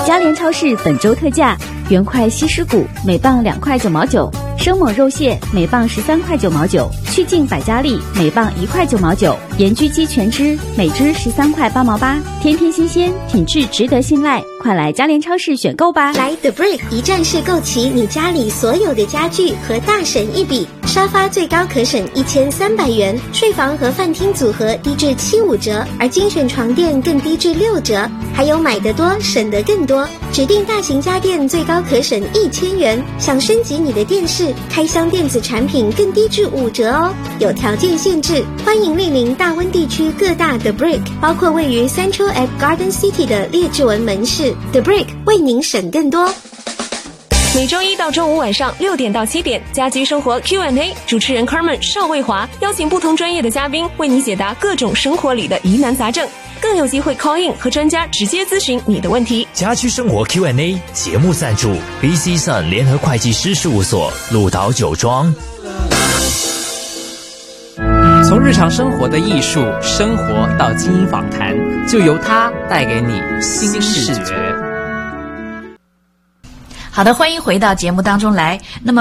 嘉联超市本周特价：原块西施骨每磅2块9毛9，生猛肉蟹每磅13块9毛9，去劲百家丽每磅1块9毛9，盐焗鸡全只每只13块8毛8，天天新鲜，品质值得信赖，快来嘉联超市选购吧！ 来 The Brick 一站式购齐你家里所有的家具和大省一笔，沙发最高可省1300元，睡房和饭厅组合低至75折，而精选床垫更低至6折，还有买得多省得更多，指定大型家电最高可省1000元，想升级你的电视、开箱电子产品更低至5折哦，有条件限制，欢迎莅临大温地区各大 The Brick， 包括位于 Central at Garden City 的列治文门市。 The Brick 为您省更多。 每周一到周五晚上6点到7点，家居生活 Q&A， 主持人 Carmen 邵卫华邀请不同专业的嘉宾为你解答各种生活里的疑难杂症，更有机会 call in 和专家直接咨询你的问题。 家居生活 Q&A 节目赞助 BC Sun 联合会计师事务所，鹿岛酒庄。 从日常生活的艺术生活到经营访谈，就由它带给你新视觉。 好的，欢迎回到节目当中来。那么